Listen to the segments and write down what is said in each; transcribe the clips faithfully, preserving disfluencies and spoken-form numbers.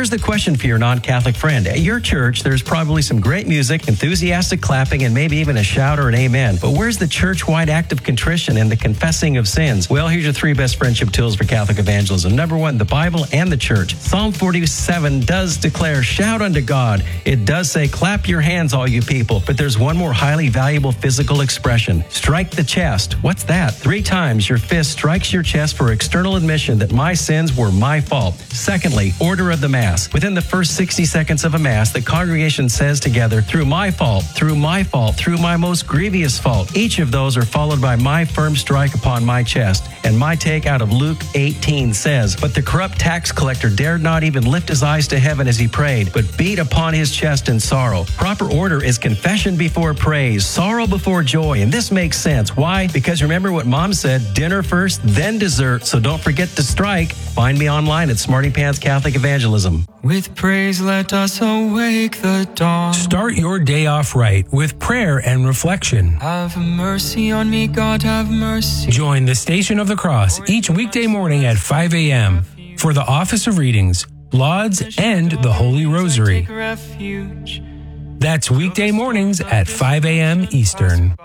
here's the question for your non-Catholic friend. At your church, there's probably some great music, enthusiastic clapping, and maybe even a shout or an amen. But where's the church-wide act of contrition and the confessing of sins? Well, here's your three best friendship tools for Catholic evangelism. Number one, the Bible and the church. Psalm forty-seven does declare, shout unto God. It does say, clap your hands, all you people. But there's one more highly valuable physical expression. Strike the chest. What's that? Three times your fist strikes your chest for external admission that my sins were my fault. Secondly, order of the Mass. Within the first sixty seconds of a Mass, the congregation says together, through my fault, through my fault, through my most grievous fault. Each of those are followed by my firm strike upon my chest. And my take out of Luke eighteen says, but the corrupt tax collector dared not even lift his eyes to heaven as he prayed, but beat upon his chest in sorrow. Proper order is confession before praise, sorrow before joy, and this makes sense. Why? Because remember what Mom said, dinner first, then dessert, so don't forget to strike. Find me online at Smarty Pants Catholic Evangelism. With praise let us awake the dawn. Start your day off right with prayer and reflection. Have mercy on me, God, have mercy. Join the Station of the Cross each weekday morning at five a.m. for the Office of Readings, Lauds, and the Holy Rosary. That's weekday mornings at five a.m. Eastern.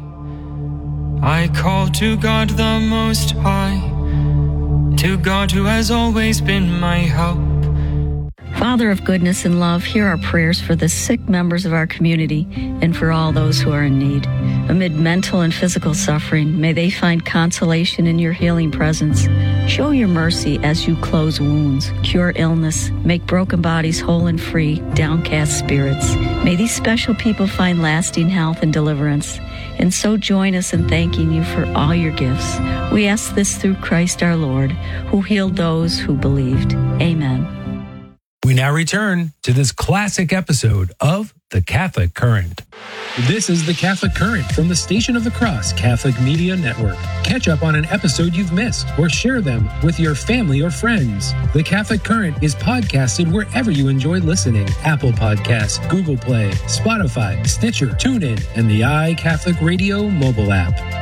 I call to God the Most High, to God who has always been my help. Father of goodness and love, hear our prayers for the sick members of our community and for all those who are in need. Amid mental and physical suffering, may they find consolation in your healing presence. Show your mercy as you close wounds, cure illness, make broken bodies whole and free, downcast spirits. May these special people find lasting health and deliverance. And so join us in thanking you for all your gifts. We ask this through Christ our Lord, who healed those who believed. Amen. We now return to this classic episode of The Catholic Current. This is The Catholic Current from the Station of the Cross Catholic Media Network. Catch up on an episode you've missed or share them with your family or friends. The Catholic Current is podcasted wherever you enjoy listening. Apple Podcasts, Google Play, Spotify, Stitcher, TuneIn, and the iCatholic Radio mobile app.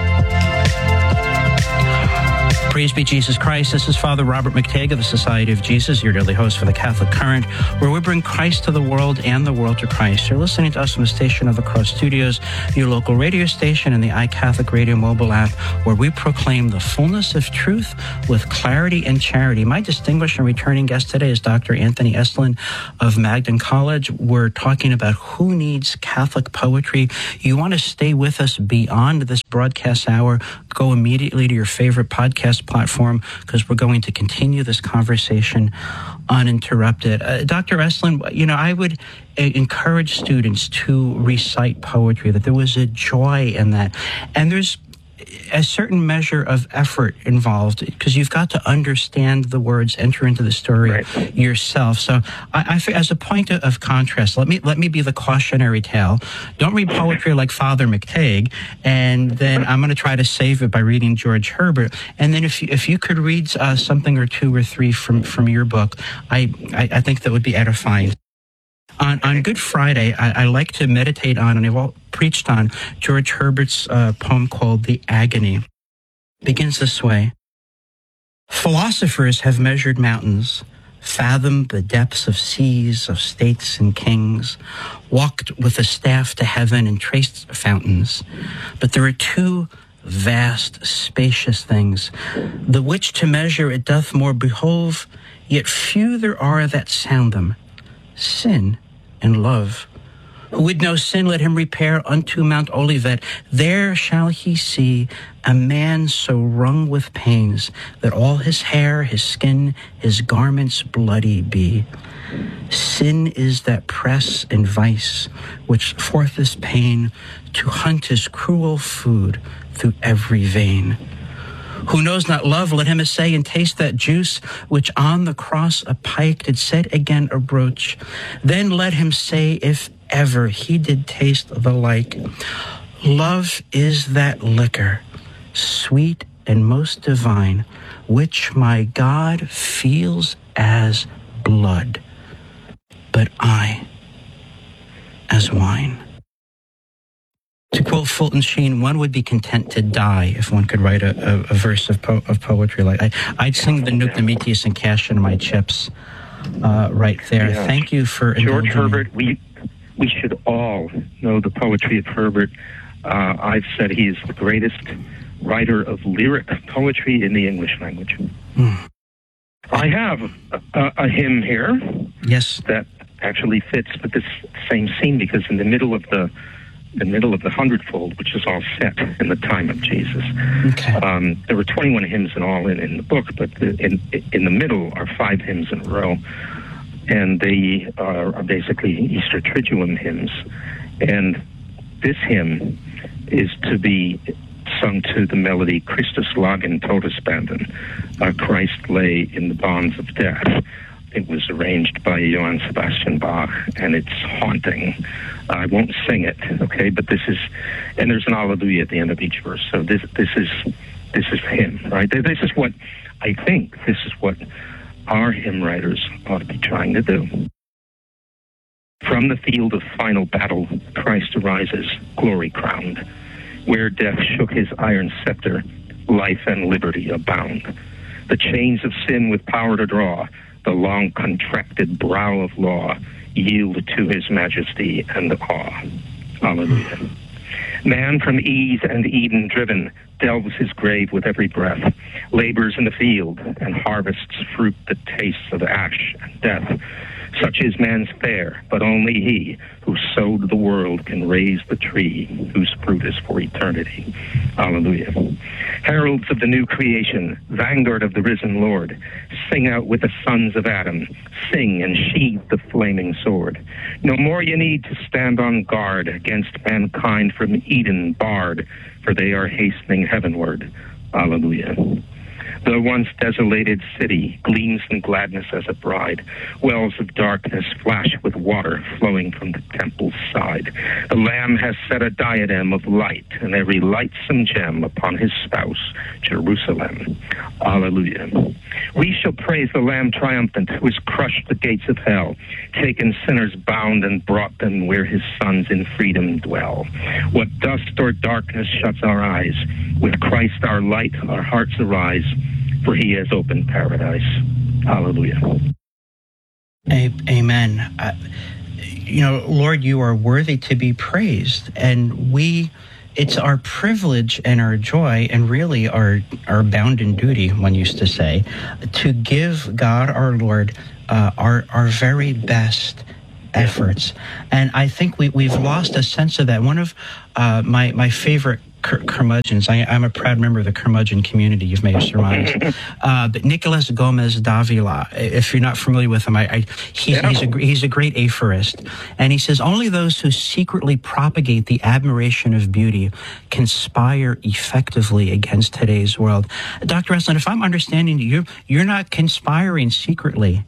Praise be Jesus Christ. This is Father Robert McTague of the Society of Jesus, your daily host for the Catholic Current, where we bring Christ to the world and the world to Christ. You're listening to us from the Station of the Cross Studios, your local radio station, and the iCatholic Radio mobile app, where we proclaim the fullness of truth with clarity and charity. My distinguished and returning guest today is Doctor Anthony Estlin of Magdalen College. We're talking about who needs Catholic poetry. You want to stay with us beyond this broadcast hour, go immediately to your favorite podcast platform, because we're going to continue this conversation uninterrupted. Uh, Doctor Estlin, you know, I would uh, encourage students to recite poetry, that there was a joy in that. And there's a certain measure of effort involved, because you've got to understand the words, enter into the story right. yourself. So, I, I, as a point of contrast, let me let me be the cautionary tale. Don't read poetry like Father McTague, and then I'm going to try to save it by reading George Herbert. And then, if you, if you could read uh, something or two or three from from your book, I I, I think that would be edifying. On, on Good Friday, I, I like to meditate on, and I've all preached on, George Herbert's uh, poem called The Agony. It begins this way. Philosophers have measured mountains, fathomed the depths of seas, of states and kings, walked with a staff to heaven and traced fountains. But there are two vast, spacious things, the which to measure it doth more behove, yet few there are that sound them. Sin and love. Who would know sin, let him repair unto Mount Olivet. There shall he see a man so wrung with pains that all his hair, his skin, his garments bloody be. Sin is that press and vice which fortheth pain to hunt his cruel food through every vein. Who knows not love, let him essay and taste that juice which on the cross a pike did set again a broach. Then let him say, if ever he did taste the like. Love is that liquor, sweet and most divine, which my God feels as blood, but I as wine. To quote Fulton Sheen, one would be content to die if one could write a, a, a verse of, po- of poetry like I, I'd sing the Nunc Dimittis and cash in my chips. uh, right there. Yeah. Thank you for George indulging Herbert. me. We we should all know the poetry of Herbert. Uh, I've said he is the greatest writer of lyric poetry in the English language. Mm. I have a, a hymn here. Yes. That actually fits with this same scene, because in the middle of the the middle of the hundredfold, which is all set in the time of Jesus. Okay. Um, there were twenty-one hymns in all in, in the book, but the, in in the middle are five hymns in a row, and they are, are basically Easter Triduum hymns. And this hymn is to be sung to the melody Christus lag in Todesbanden, uh, Christ lay in the bonds of death. It was arranged by Johann Sebastian Bach, and it's haunting. I won't sing it, okay? But this is, and there's an Alleluia at the end of each verse. So this this is this is him, right? This is what I think. This is what our hymn writers ought to be trying to do. From the field of final battle, Christ arises, glory crowned. Where death shook his iron scepter, life and liberty abound. The chains of sin with power to draw, the long contracted brow of law, yield to his majesty and awe. Hallelujah. Man from ease and Eden driven, delves his grave with every breath, labors in the field and harvests fruit that tastes of ash and death. Such is man's fare, but only he who sowed the world can raise the tree whose fruit is for eternity. Hallelujah. Heralds of the new creation, vanguard of the risen Lord, sing out with the sons of Adam, sing and sheathe the flaming sword. No more you need to stand on guard against mankind from Eden barred, for they are hastening heavenward. Hallelujah. The once desolated city gleams in gladness as a bride. Wells of darkness flash with water flowing from the temple's side. The Lamb has set a diadem of light and every lightsome gem upon his spouse, Jerusalem. Alleluia. We shall praise the Lamb triumphant who has crushed the gates of hell, taken sinners bound and brought them where his sons in freedom dwell. What dust or darkness shuts our eyes, with Christ our light our hearts arise, for he has opened paradise. Hallelujah. Amen. Uh, you know, Lord, you are worthy to be praised, and we, it's our privilege and our joy, and really our, our bounden duty, one used to say, to give God our Lord uh, our, our very best efforts. And I think we, we've lost a sense of that. One of uh, my, my favorite Cur- curmudgeons. I, I'm a proud member of the curmudgeon community, you've may have surmised. Uh, but Nicolas Gomez Davila, if you're not familiar with him, I, I, he, yeah. he's, a, he's a great aphorist. And he says, only those who secretly propagate the admiration of beauty conspire effectively against today's world. Doctor Estlund, if I'm understanding you, you're, you're not conspiring secretly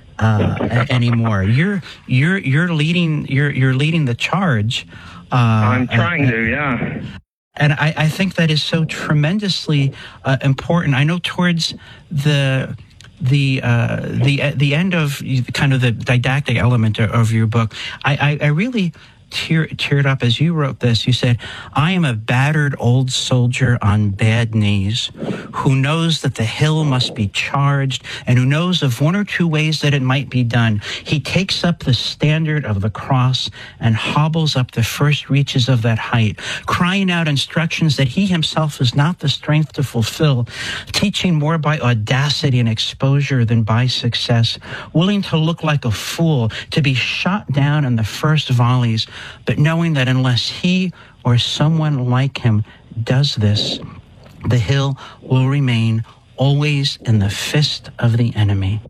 uh, anymore. You're you're you're leading you're you're leading the charge. Uh, I'm trying uh, to, yeah. And I, I think that is so tremendously uh, important. I know towards the the uh, the the end of kind of the didactic element of your book, I, I, I really tear, teared up as you wrote this. You said, "I am a battered old soldier on bad knees, who knows that the hill must be charged, and who knows of one or two ways that it might be done. He takes up the standard of the cross and hobbles up the first reaches of that height, crying out instructions that he himself has not the strength to fulfill, teaching more by audacity and exposure than by success, willing to look like a fool, to be shot down in the first volleys, but knowing that unless he or someone like him does this, the hill will remain always in the fist of the enemy."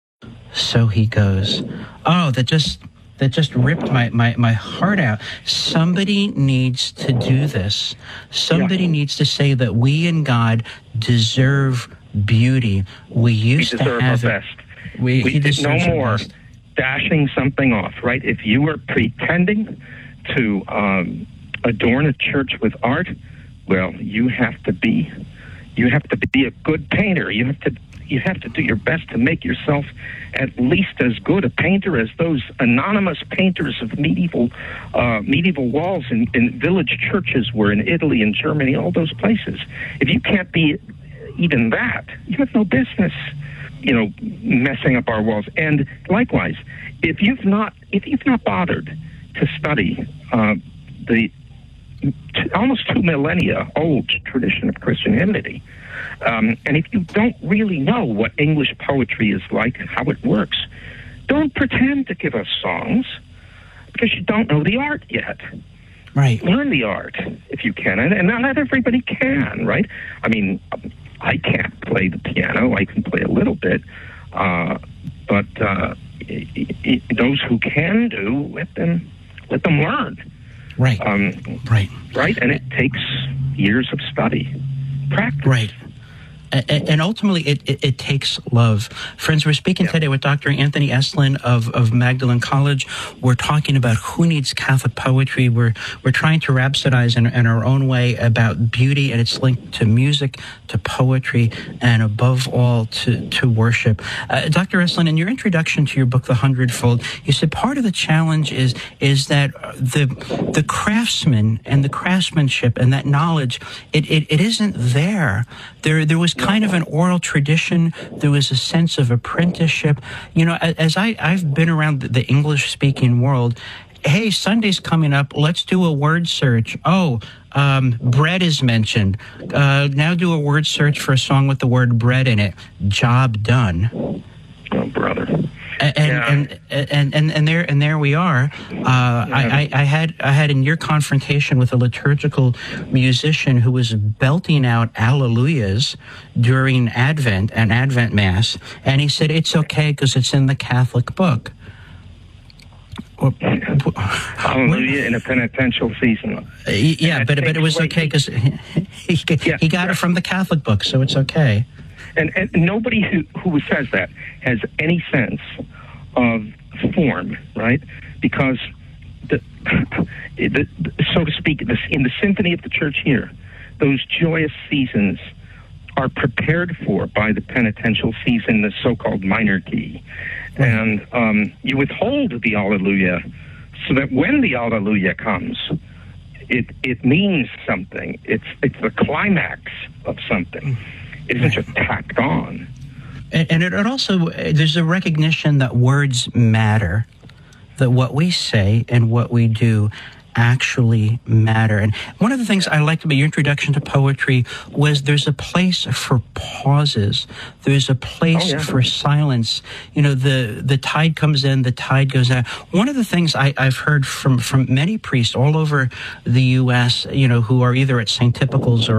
So he goes. Oh, that just that just ripped my, my, my heart out. Somebody needs to do this. Somebody yeah. needs to say that we in God deserve beauty. We used we to have our it. Best. We, we did no more best. Dashing something off, right? If you were pretending to um, adorn a church with art, well, you have to be, you have to be a good painter. You have to, you have to do your best to make yourself at least as good a painter as those anonymous painters of medieval, uh, medieval walls in, in village churches were in Italy and Germany, all those places. If you can't be even that, you have no business you know, messing up our walls. And likewise, if you've not if you've not bothered to study uh, the t- almost two millennia old tradition of Christian hymnody, um, and if you don't really know what English poetry is like, how it works, don't pretend to give us songs because you don't know the art yet. Right. Learn the art if you can, and, and not everybody can, right? I mean, I can't play the piano. I can play a little bit, uh, but uh, it, it, those who can do, let them let them learn. Right. Um, right. Right, and it takes years of study, practice. Right. And ultimately, it, it, it takes love. Friends, we're speaking yeah. today with Doctor Anthony Eslin of, of Magdalen College. We're talking about who needs Catholic poetry. We're we're trying to rhapsodize in, in our own way about beauty and its link to music, to poetry, and above all, to, to worship. Uh, Doctor Eslin, in your introduction to your book, The Hundredfold, you said part of the challenge is is that the the craftsman and the craftsmanship and that knowledge, it, it, it isn't there. There there was kind of an oral tradition. There was a sense of apprenticeship. You know, as I, I've been around the English-speaking world, hey, Sunday's coming up. Let's do a word search. Oh, um, bread is mentioned. Uh, now do a word search for a song with the word bread in it. Job done. Oh, brother. And, yeah. and, and and and there and there we are. Uh, yeah. I, I, I had I had in your confrontation with a liturgical musician who was belting out alleluias during Advent, an Advent Mass, and he said it's okay because it's in the Catholic book. Hallelujah in a penitential season. Uh, yeah, but but it was okay because he he, yeah, he got yeah. it from the Catholic book, so it's okay. And, and nobody who, who says that has any sense of form, right? Because, the, the, so to speak, the, in the symphony of the church here, those joyous seasons are prepared for by the penitential season, the so-called minor key. And um, you withhold the Alleluia so that when the Alleluia comes, it it means something. It's it's the climax of something. It isn't just tacked on. And, and it also, there's a recognition that words matter, that what we say and what we do actually matter. And one of the things I liked about your introduction to poetry was there's a place for pauses. There's a place oh, yeah. for silence. You know, the, the tide comes in, the tide goes out. One of the things I, I've heard from, from many priests all over the U S, you know, who are either at Saint Typical's or